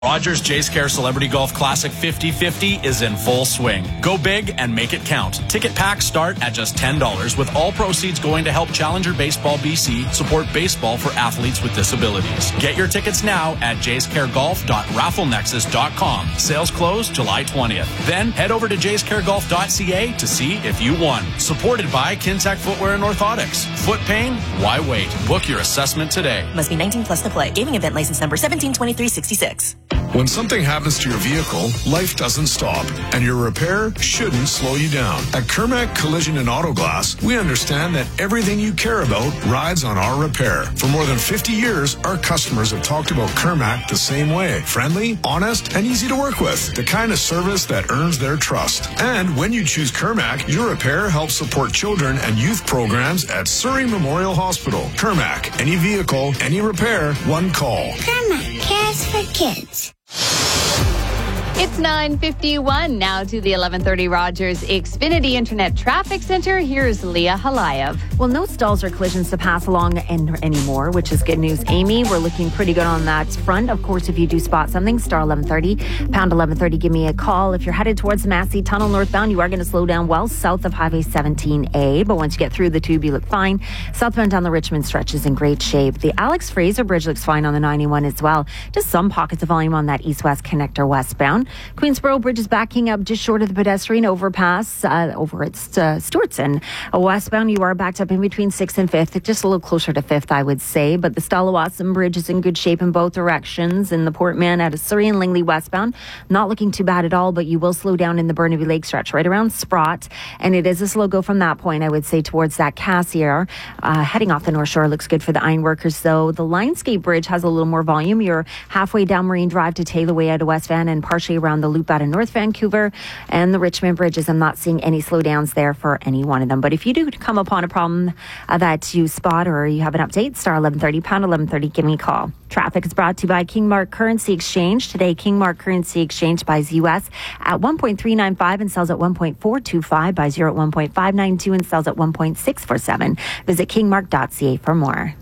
Rogers Jays Care Celebrity Golf Classic 50/50 is in full swing. Go big and make it count. Ticket packs start at just $10, with all proceeds going to help Challenger Baseball BC support baseball for athletes with disabilities. Get your tickets now at jayscaregolf.rafflenexus.com. Sales close July 20th. Then head over to jayscaregolf.ca to see if you won. Supported by Kintec Footwear and Orthotics. Foot pain? Why wait? Book your assessment today. Must be 19 plus to play. Gaming event license number 172366. When something happens to your vehicle, life doesn't stop, and your repair shouldn't slow you down. At Kermac Collision and Auto Glass, we understand that everything you care about rides on our repair. For more than 50 years, our customers have talked about Kermac the same way. Friendly, honest, and easy to work with. The kind of service that earns their trust. And when you choose Kermac, your repair helps support children and youth programs at Surrey Memorial Hospital. Kermac, any vehicle, any repair, one call. Kermac cares for kids. It's 9:51 now to the 1130 Rogers Xfinity Internet Traffic Center. Here's Leah Halayev. Well, no stalls or collisions to pass along anymore, which is good news. Amy, we're looking pretty good on that front. Of course, if you do spot something, star 1130, pound 1130, give me a call. If you're headed towards the Massey Tunnel northbound, you are going to slow down well south of Highway 17A. But once you get through the tube, you look fine. Southbound down the Richmond stretch is in great shape. The Alex Fraser Bridge looks fine on the 91 as well. Just some pockets of volume on that east-west connector westbound. Queensboro Bridge is backing up just short of the pedestrian overpass over at Stewartson. Westbound, you are backed up in between 6th and 5th, just a little closer to 5th, I would say. But the Stallawasam Bridge is in good shape in both directions. In the Portman out of Surrey and Langley westbound, not looking too bad at all, but you will slow down in the Burnaby Lake stretch right around Sprott. And it is a slow go from that point, I would say, towards that Cassiar. Heading off the North Shore looks good for the ironworkers, though. The Lionsgate Bridge has a little more volume. You're halfway down Marine Drive to Taylor Way out of West Van and partially around the loop out of North Vancouver. And the Richmond Bridges, I'm not seeing any slowdowns there for any one of them. But if you do come upon a problem that you spot or you have an update, star 1130, pound 1130, give me a call. Traffic is brought to you by Kingmark Currency Exchange. Today, Kingmark Currency Exchange buys US at 1.395 and sells at 1.425, buys euro at 1.592 and sells at 1.647. Visit kingmark.ca for more.